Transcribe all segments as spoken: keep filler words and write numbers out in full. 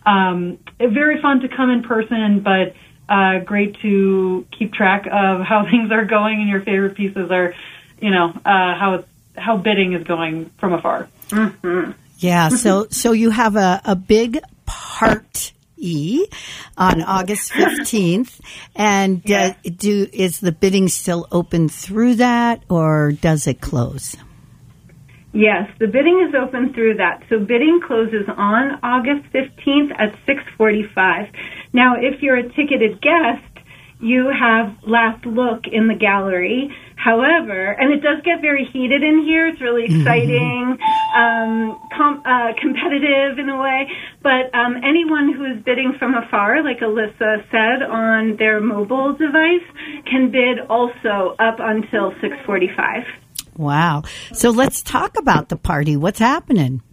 um, very fun to come in person, but uh, great to keep track of how things are going and your favorite pieces are, you know, uh, how it's, how bidding is going from afar. Mm-hmm. Yeah, so so you have a, a big part E on August fifteenth, and Yeah. uh, do is the bidding still open through that, or does it close? Yes, the bidding is open through that. So bidding closes on August fifteenth at six forty-five. Now, if you're a ticketed guest, you have last look in the gallery. However, and it does get very heated in here. It's really exciting, um, com- uh, competitive in a way. But um, anyone who is bidding from afar, like Alyssa said, on their mobile device, can bid also up until six forty-five. Wow. So let's talk about the party. What's happening?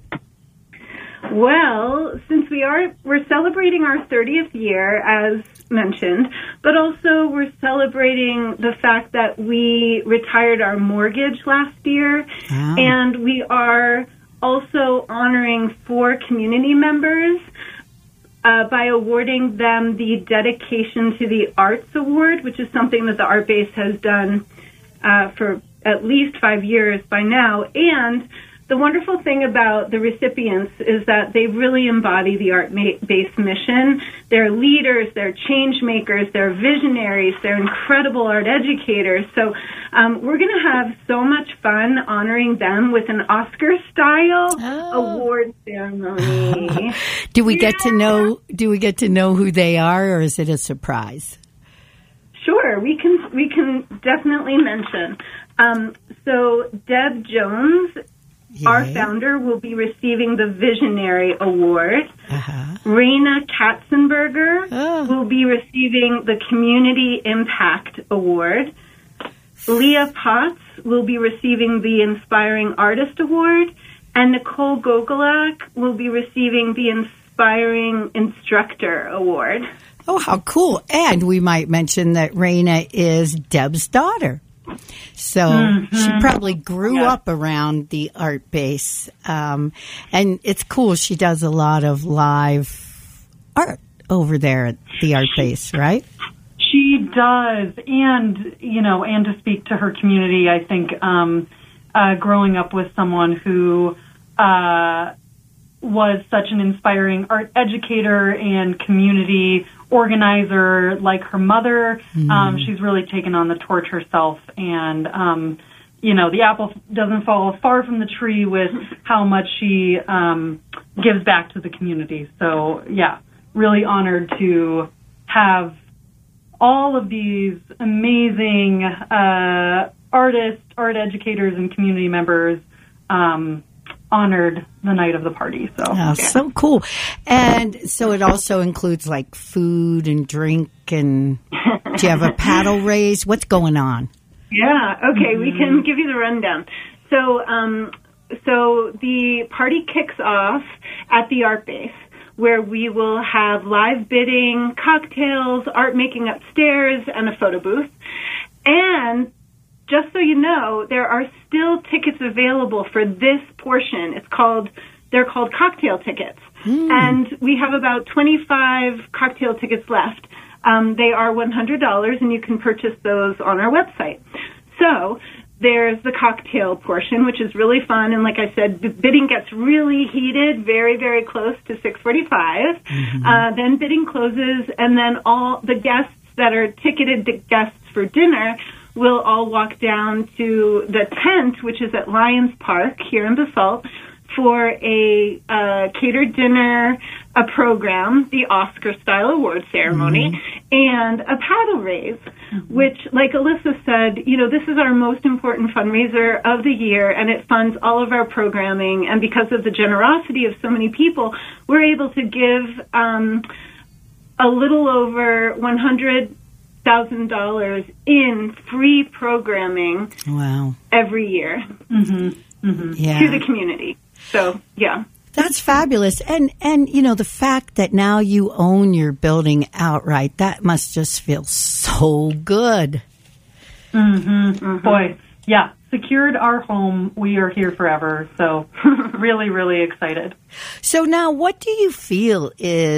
Well, since we are, we're celebrating our thirtieth year, as mentioned, but also we're celebrating the fact that we retired our mortgage last year, Wow. and we are also honoring four community members uh, by awarding them the Dedication to the Arts Award, which is something that the Art Base has done uh, for at least five years by now. And the wonderful thing about the recipients is that they really embody the art-based mission. They're leaders, they're change makers, they're visionaries, they're incredible art educators. So um, we're going to have so much fun honoring them with an Oscar-style Oh. award ceremony. Do we get to know? Do we get to know who they are, or is it a surprise? Sure, we can we can definitely mention. Um, so Deb Jones, our Yay. founder, will be receiving the Visionary Award. Uh-huh. Raina Katzenberger Oh. will be receiving the Community Impact Award. Leah Potts will be receiving the Inspiring Artist Award. And Nicole Gogolak will be receiving the Inspiring Instructor Award. Oh, how cool. And we might mention that Raina is Deb's daughter. So Mm-hmm. she probably grew Yeah. up around the art base. Um, and it's cool. She does a lot of live art over there at the art base, right? She does, and you know, and to speak to her community, I think um, uh, growing up with someone who uh, was such an inspiring art educator and community organizer, like her mother, Mm. um, she's really taken on the torch herself, and um, you know, the apple doesn't fall far from the tree with how much she um, gives back to the community. So, yeah, really honored to have all of these amazing uh, artists, art educators, and community members um, honored the night of the party. So, Oh, yeah. so cool. And so it also includes like food and drink, and do you have a paddle race? What's going on? Yeah, okay, we can give you the rundown. So, um, so the party kicks off at the Art Base, where we will have live bidding, cocktails, art making upstairs, and a photo booth. And just so you know, there are still tickets available for this portion. It's called, they're called cocktail tickets. Mm. And we have about twenty-five cocktail tickets left. Um, they are one hundred dollars, and you can purchase those on our website. So there's the cocktail portion, which is really fun. And like I said, b- bidding gets really heated, very, very close to six forty-five. Mm-hmm. Uh, then bidding closes, and then all the guests that are ticketed to guests for dinner will all walk down to the tent, which is at Lions Park here in Basalt, for a uh, catered dinner, a program, the Oscar-style award ceremony, mm-hmm. and a paddle raise, mm-hmm. which, like Alyssa said, you know, this is our most important fundraiser of the year, and it funds all of our programming. And because of the generosity of so many people, we're able to give um, a little over one hundred thousand dollars in free programming Wow. every year Mm-hmm. Mm-hmm. Yeah. to the community. So, yeah. That's fabulous. And, and, you know, the fact that now you own your building outright, that must just feel so good. Mm-hmm. Mm-hmm. Boy, yeah, secured our home. We are here forever. So really, really excited. So now what do you feel is